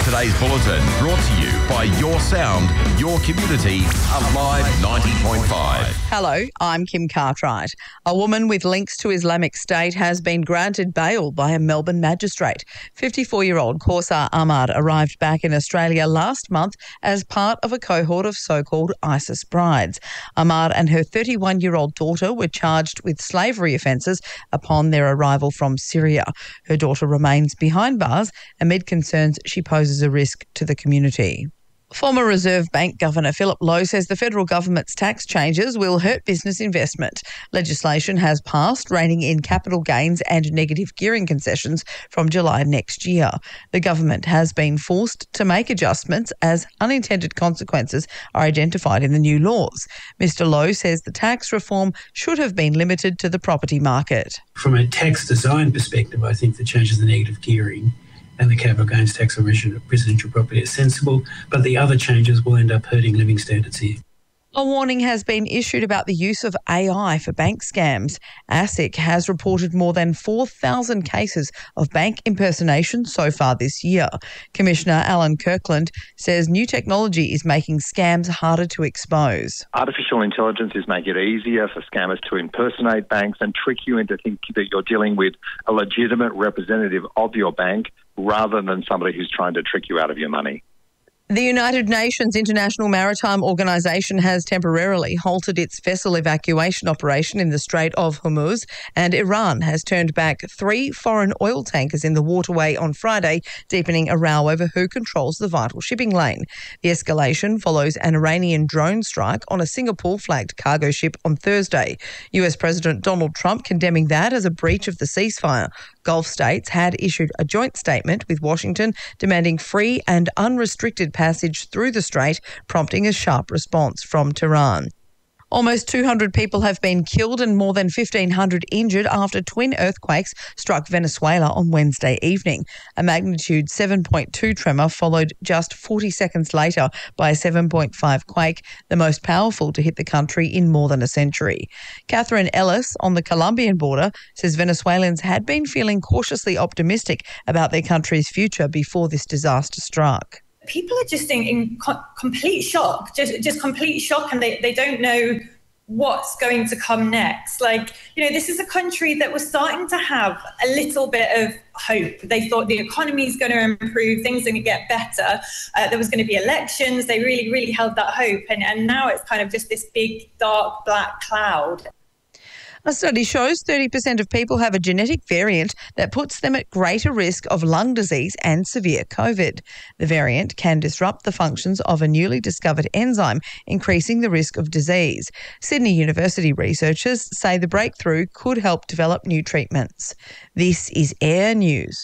today's bulletin brought to you by Your Sound, Your Community, Alive 90.5. Hello, I'm Kim Cartwright. A woman with links to Islamic State has been granted bail by a Melbourne magistrate. 54-year-old Kaursar Ahmad arrived back in Australia last month as part of a cohort of so-called ISIS brides. Ahmad and her 31-year-old daughter were charged with slavery offences upon their arrival from Syria. Her daughter remains behind bars amid concerns she poses a risk to the community. Former Reserve Bank Governor Philip Lowe says the federal government's tax changes will hurt business investment. Legislation has passed reining in capital gains and negative gearing concessions from July next year. The government has been forced to make adjustments as unintended consequences are identified in the new laws. Mr Lowe says the tax reform should have been limited to the property market. From a tax design perspective, I think the changes in the negative gearing and the capital gains tax on residential property is sensible, but the other changes will end up hurting living standards here. A warning has been issued about the use of AI for bank scams. ASIC has reported more than 4,000 cases of bank impersonation so far this year. Commissioner Alan Kirkland says new technology is making scams harder to expose. Artificial intelligence is making it easier for scammers to impersonate banks and trick you into thinking that you're dealing with a legitimate representative of your bank rather than somebody who's trying to trick you out of your money. The United Nations International Maritime Organization has temporarily halted its vessel evacuation operation in the Strait of Hormuz, and Iran has turned back 3 foreign oil tankers in the waterway on Friday, deepening a row over who controls the vital shipping lane. The escalation follows an Iranian drone strike on a Singapore-flagged cargo ship on Thursday. US President Donald Trump condemning that as a breach of the ceasefire. Gulf states had issued a joint statement with Washington demanding free and unrestricted passage through the strait, prompting a sharp response from Tehran. Almost 200 people have been killed and more than 1,500 injured after twin earthquakes struck Venezuela on Wednesday evening. A magnitude 7.2 tremor followed just 40 seconds later by a 7.5 quake, the most powerful to hit the country in more than a century. Catherine Ellis on the Colombian border says Venezuelans had been feeling cautiously optimistic about their country's future before this disaster struck. People are just in complete shock, just complete shock, and they don't know what's going to come next. This is a country that was starting to have a little bit of hope. They thought the economy is going to improve, things are going to get better. There was going to be elections. They really, really held that hope. And now it's kind of just this big, dark, black cloud. A study shows 30% of people have a genetic variant that puts them at greater risk of lung disease and severe COVID. The variant can disrupt the functions of a newly discovered enzyme, increasing the risk of disease. Sydney University researchers say the breakthrough could help develop new treatments. This is Air News.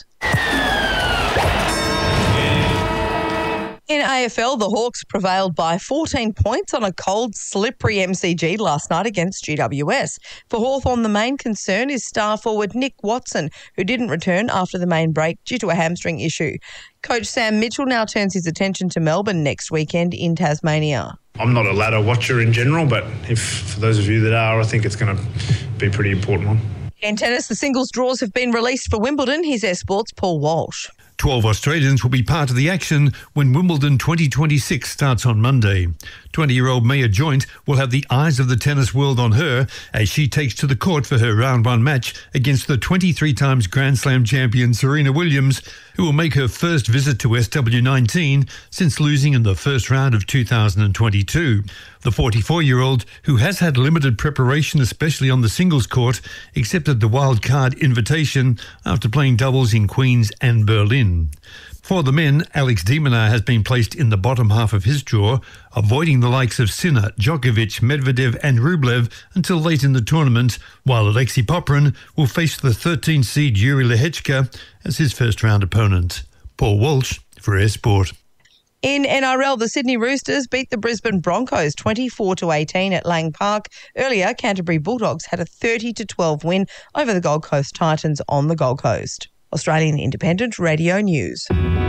In AFL, the Hawks prevailed by 14 points on a cold, slippery MCG last night against GWS. For Hawthorn, the main concern is star forward Nick Watson, who didn't return after the main break due to a hamstring issue. Coach Sam Mitchell now turns his attention to Melbourne next weekend in Tasmania. I'm not a ladder watcher in general, but for those of you that are, I think it's going to be a pretty important one. In tennis, the singles draws have been released for Wimbledon. Here's Air Sports' Paul Walsh. 12 Australians will be part of the action when Wimbledon 2026 starts on Monday. 20-year-old Maya Joint will have the eyes of the tennis world on her as she takes to the court for her round 1 match against the 23 times Grand Slam champion Serena Williams, who will make her first visit to SW19 since losing in the first round of 2022. The 44-year-old, who has had limited preparation, especially on the singles court, accepted the wildcard invitation after playing doubles in Queens and Berlin. For the men, Alex de Minaur has been placed in the bottom half of his draw, avoiding the likes of Sinner, Djokovic, Medvedev and Rublev until late in the tournament, while Alexei Popyrin will face the 13th seed Yuri Lehechka as his first-round opponent. Paul Walsh for Air Sport. In NRL, the Sydney Roosters beat the Brisbane Broncos 24-18 at Lang Park. Earlier, Canterbury Bulldogs had a 30-12 win over the Gold Coast Titans on the Gold Coast. Australian Independent Radio News.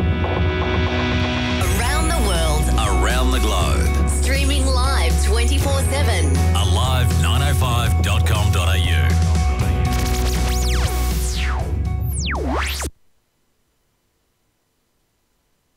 Around the world, around the globe. Streaming live 24/7. Alive905.com.au.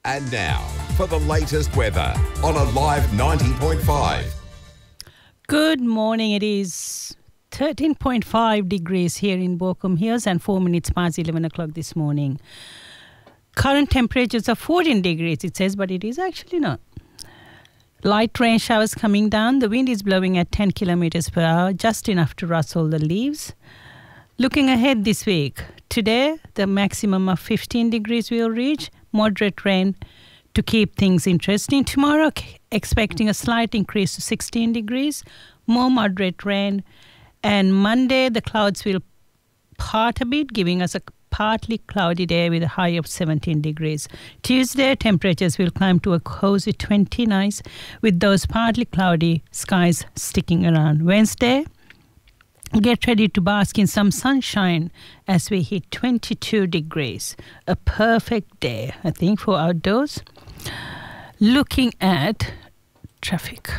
And now, for the latest weather on Alive 90.5. Good morning. It is 13.5 degrees here in Borkum Hills and 4 minutes past 11 o'clock this morning. Current temperatures are 14 degrees, it says, but it is actually not. Light rain showers coming down. The wind is blowing at 10 kilometers per hour, just enough to rustle the leaves. Looking ahead this week, today the maximum of 15 degrees will reach. Moderate rain to keep things interesting. Tomorrow, expecting a slight increase to 16 degrees, more moderate rain. And Monday, the clouds will part a bit, giving us a partly cloudy day with a high of 17 degrees. Tuesday, temperatures will climb to a cozy 29, with those partly cloudy skies sticking around. Wednesday, get ready to bask in some sunshine as we hit 22 degrees. A perfect day, I think, for outdoors. Looking at traffic.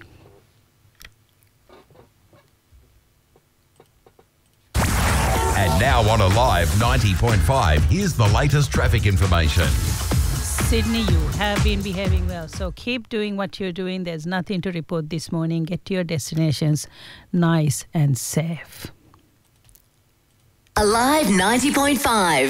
And now on Alive 90.5, here's the latest traffic information. Sydney, you have been behaving well, so keep doing what you're doing. There's nothing to report this morning. Get to your destinations nice and safe. Alive 90.5.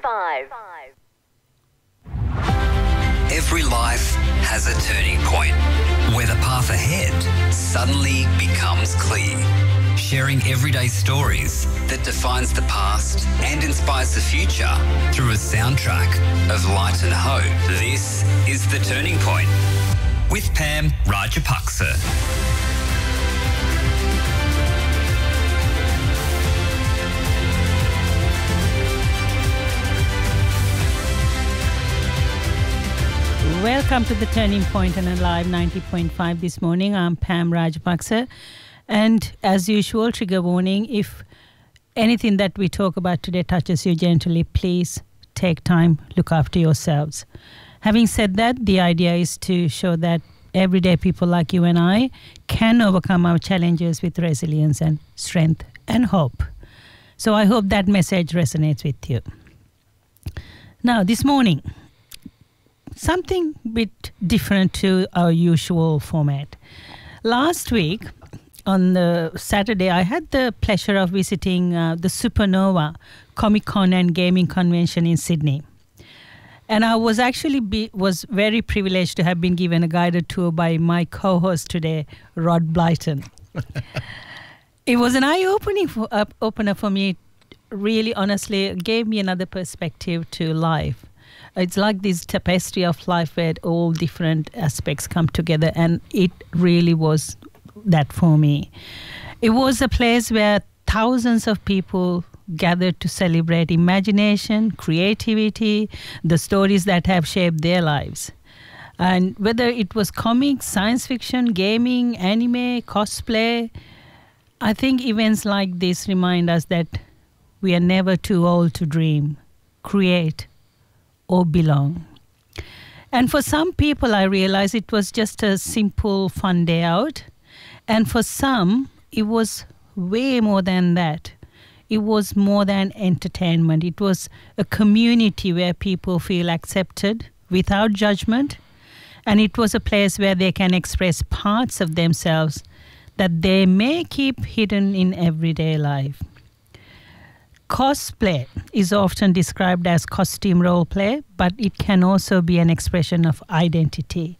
Every life has a turning point where the path ahead suddenly becomes clear. Sharing everyday stories that defines the past and inspires the future through a soundtrack of light and hope. This is The Turning Point with Pam Rajapaksa. Welcome to The Turning Point on Alive 90.5 this morning. I'm Pam Rajapaksa. And as usual, trigger warning, if anything that we talk about today touches you gently, please take time, look after yourselves. Having said that, the idea is to show that everyday people like you and I can overcome our challenges with resilience and strength and hope. So I hope that message resonates with you. Now, this morning, something a bit different to our usual format. Last week, on the Saturday, I had the pleasure of visiting the Supernova Comic-Con and Gaming Convention in Sydney. And I was actually was very privileged to have been given a guided tour by my co-host today, Rod Blyton. It was an eye-opener for me. Really, honestly, it gave me another perspective to life. It's like this tapestry of life where all different aspects come together, and it really was that for me. It was a place where thousands of people gathered to celebrate imagination, creativity, the stories that have shaped their lives. And whether it was comics, science fiction, gaming, anime, cosplay, I think events like this remind us that we are never too old to dream, create, or belong. And for some people, I realized it was just a simple, fun day out. And for some, it was way more than that. It was more than entertainment. It was a community where people feel accepted without judgment. And it was a place where they can express parts of themselves that they may keep hidden in everyday life. Cosplay is often described as costume role play, but it can also be an expression of identity.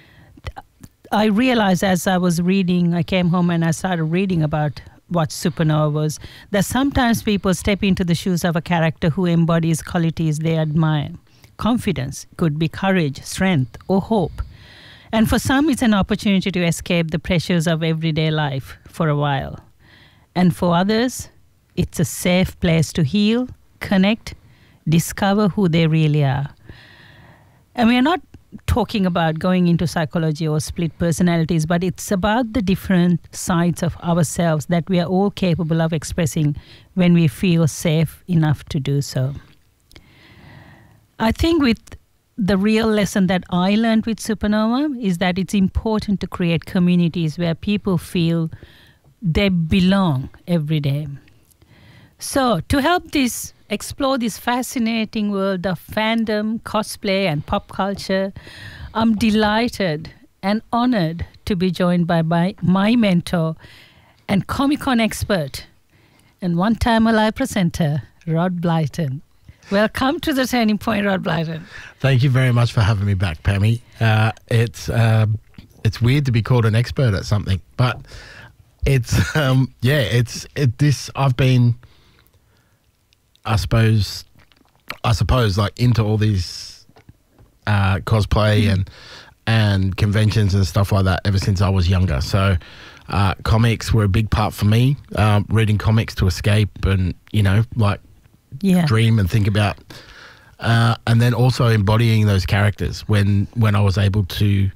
I realized as I was reading, I came home and I started reading about what Supernova was, that sometimes people step into the shoes of a character who embodies qualities they admire. Confidence could be courage, strength, or hope. And for some, it's an opportunity to escape the pressures of everyday life for a while. And for others, it's a safe place to heal, connect, discover who they really are. And we are not talking about going into psychology or split personalities, but it's about the different sides of ourselves that we are all capable of expressing when we feel safe enough to do so. I think with the real lesson that I learned with Supernova is that it's important to create communities where people feel they belong every day. So to help this explore this fascinating world of fandom, cosplay, and pop culture. I'm delighted and honored to be joined by my mentor and Comic-Con expert and one-time live presenter, Rod Blyton. Welcome to the Turning Point, Rod Blyton. Thank you very much for having me back, Pammy. It's weird to be called an expert at something, but it's I've been, I suppose, like into all these cosplay and conventions and stuff like that ever since I was younger. So comics were a big part for me. Reading comics to escape and dream and think about, and then also embodying those characters when I was able to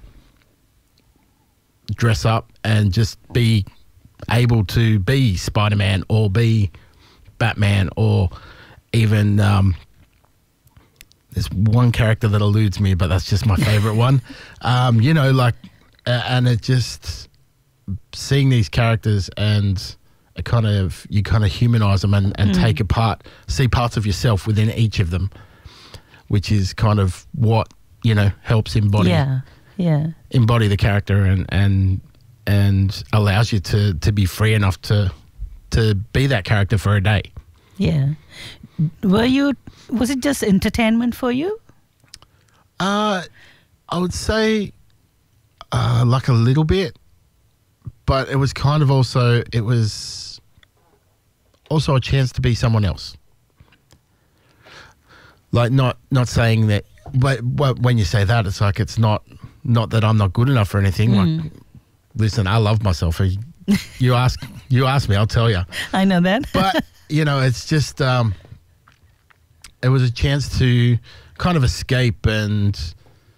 dress up and just be able to be Spider-Man or be Batman or even there's one character that eludes me, but that's just my favorite one. And it just seeing these characters and you kind of humanize them and take apart, see parts of yourself within each of them, which is kind of what helps embody the character and allows you to be free enough to be that character for a day. Yeah. Was it just entertainment for you? I would say like a little bit, but it was kind of also a chance to be someone else. Like not saying that, but when you say that, it's like it's not that I'm not good enough or anything. Like, listen, I love myself. You ask me, I'll tell you. I know that. But it's just it was a chance to kind of escape and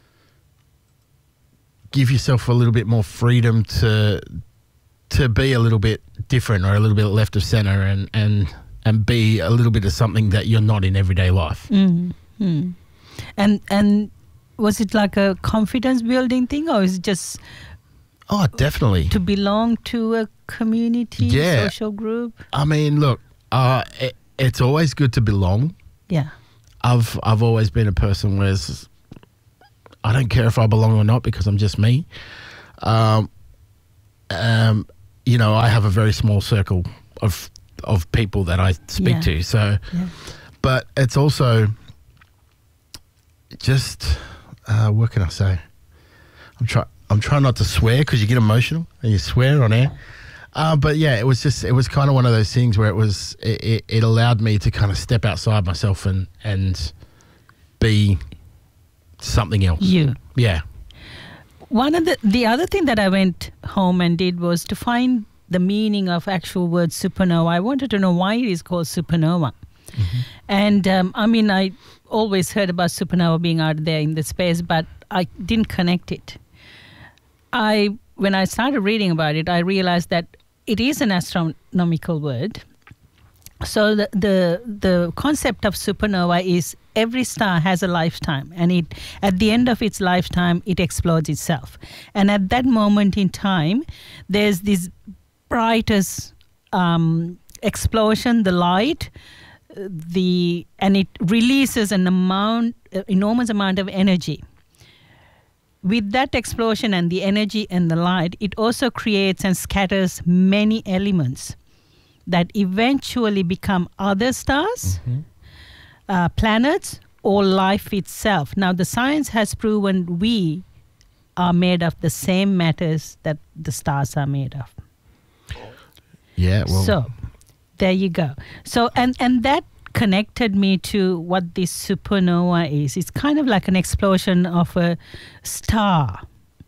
give yourself a little bit more freedom to be a little bit different or a little bit left of center and be a little bit of something that you're not in everyday life. Mm-hmm. And was it like a confidence building thing, or is it just definitely to belong to a community, social group? I mean, look, it's always good to belong. Yeah. I've always been a person where I don't care if I belong or not because I'm just me. I have a very small circle of people that I speak to. So, but it's also just what can I say? I'm trying not to swear because you get emotional and you swear on air. But yeah, it was kind of one of those things where it allowed me to kind of step outside myself and be something else. Yeah. One of the other thing that I went home and did was to find the meaning of actual word supernova. I wanted to know why it is called supernova. Mm-hmm. And I always heard about supernova being out there in the space, but I didn't connect it. When I started reading about it, I realized that it is an astronomical word. So the concept of supernova is every star has a lifetime, and at the end of its lifetime, it explodes itself. And at that moment in time, there's this brightest explosion, the light, and it releases an enormous amount of energy. With that explosion and the energy and the light, it also creates and scatters many elements that eventually become other stars, planets, or life itself. Now, the science has proven we are made of the same matters that the stars are made of. Yeah, well. So, there you go. So, and that connected me to what this supernova is. It's kind of like an explosion of a star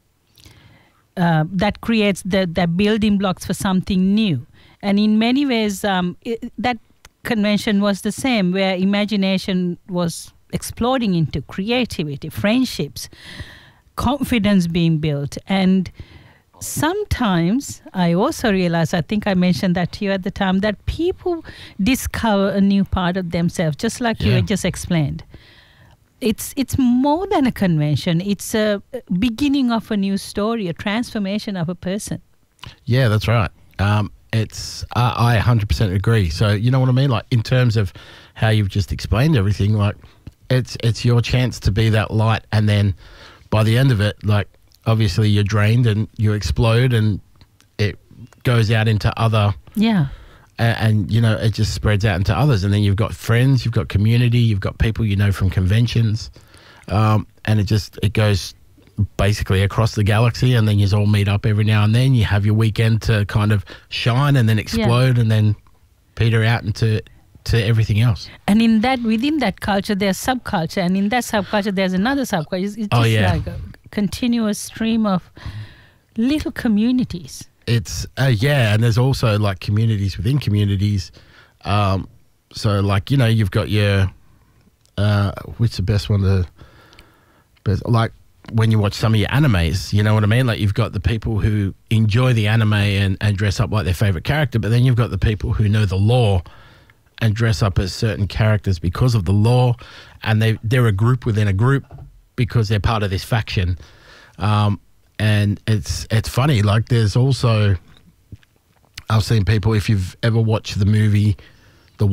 that creates the building blocks for something new. And in many ways, that convention was the same, where imagination was exploding into creativity, friendships, confidence being built. And sometimes I also realized, I think I mentioned that to you at the time, that people discover a new part of themselves, just like you had just explained. It's more than a convention. It's a beginning of a new story, a transformation of a person. Yeah, that's right. it's I 100% agree. So you know what I mean? Like in terms of how you've just explained everything, like it's your chance to be that light, and then by the end of it, like obviously you're drained and you explode, and it goes out into other and you know, it just spreads out into others, and then you've got friends, you've got community, you've got people you know from conventions, and it goes basically across the galaxy, and then you all meet up every now and then. You have your weekend to kind of shine and then explode and then peter out into everything else. And within that culture, there's subculture, and in that subculture, there's another subculture. It's just like a continuous stream of little communities. It's and there's also like communities within communities. So like, you know, you've got your which the best one to like when you watch some of your animes, you know what I mean? Like you've got the people who enjoy the anime and dress up like their favorite character, but then you've got the people who know the lore and dress up as certain characters because of the lore, and they're a group within a group because they're part of this faction. And it's funny, like there's also, I've seen people, if you've ever watched the movie The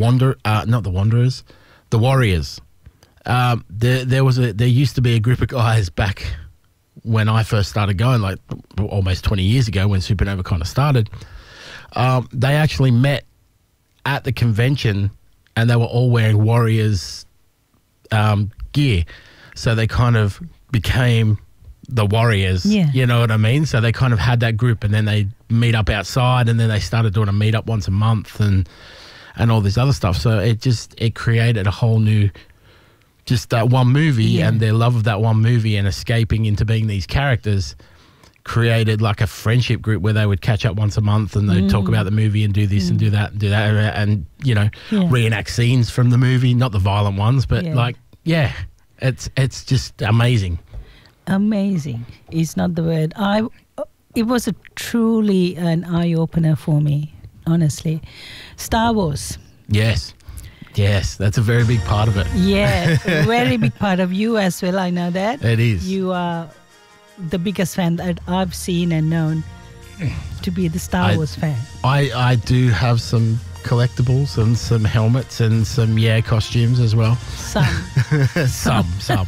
Warriors, there used to be a group of guys back when I first started going, like almost 20 years ago when Supernova kind of started. They actually met at the convention, and they were all wearing Warriors gear, so they kind of became the Warriors, you know what I mean? So they kind of had that group, and then they meet up outside, and then they started doing a meetup once a month and all this other stuff. So it created a whole new, just that one movie and their love of that one movie and escaping into being these characters created like a friendship group where they would catch up once a month, and they'd talk about the movie and do this and do that and you know, reenact scenes from the movie, not the violent ones, but it's just amazing. Amazing is not the word. It was truly an eye-opener for me, honestly. Star Wars. Yes, that's a very big part of it. Yeah, a very big part of you as well, I know that. It is. You are the biggest fan that I've seen and known to be the Star Wars fan. I do have some collectibles and some helmets and some costumes as well. Some.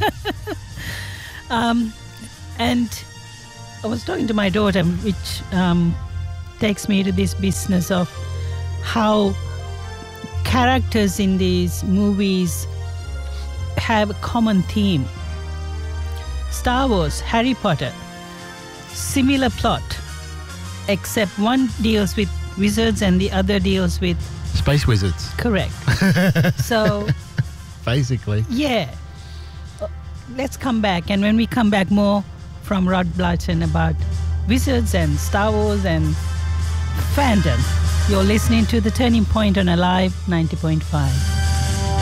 And I was talking to my daughter, which takes me to this business of how characters in these movies have a common theme. Star Wars, Harry Potter, similar plot, except one deals with wizards and the other deals with space wizards. Correct. So basically, let's come back, and when we come back, more from Rod Blutton about wizards and Star Wars and fandom. You're listening to The Turning Point on Alive 90.5.